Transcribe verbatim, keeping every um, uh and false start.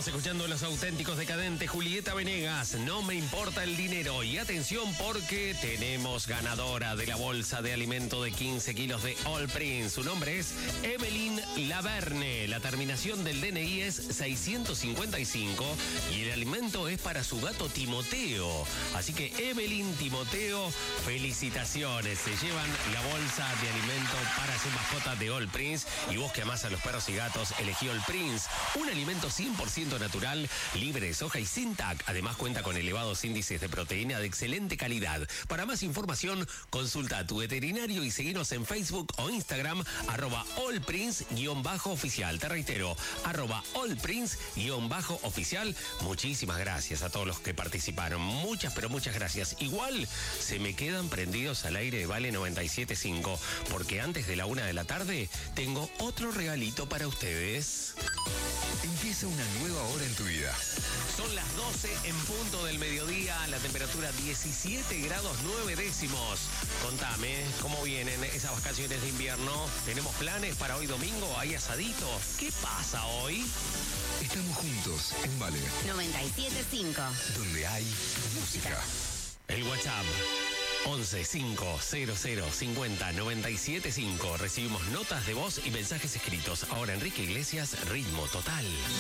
Estamos escuchando Los Auténticos Decadentes, Julieta Venegas, No me importa el dinero. Y atención porque tenemos ganadora de la bolsa de alimento de quince kilos de All Prince. Su nombre es Evelyn Laverne. La terminación del D N I es seiscientos cincuenta y cinco y el alimento es para su gato Timoteo. Así que Evelyn, Timoteo, felicitaciones. Se llevan la bolsa de alimento para su mascota de All Prince. Y vos que amás a los perros y gatos, elegí All Prince. Un alimento cien por ciento natural, libre de soja y sin T A C. Además cuenta con elevados índices de proteína de excelente calidad. Para más información, consulta a tu veterinario y seguinos en Facebook o Instagram, arroba allprince-oficial. Te reitero, arroba allprince-oficial. Muchísimas gracias a todos los que participaron. Muchas, pero muchas gracias. Igual se me quedan prendidos al aire de Vale noventa y siete punto cinco, porque antes de la una de la tarde tengo otro regalito para ustedes. Empieza una nueva hora en tu vida. Son las doce en punto del mediodía, la temperatura diecisiete grados nueve décimos. Contame, ¿cómo vienen esas vacaciones de invierno? ¿Tenemos planes para hoy domingo? ¿Hay asadito? ¿Qué pasa hoy? Estamos juntos en Vale noventa y siete punto cinco. donde hay música. El WhatsApp once cinco cero cero cincuenta noventa y siete cinco. Recibimos notas de voz y mensajes escritos. Ahora Enrique Iglesias, Ritmo Total.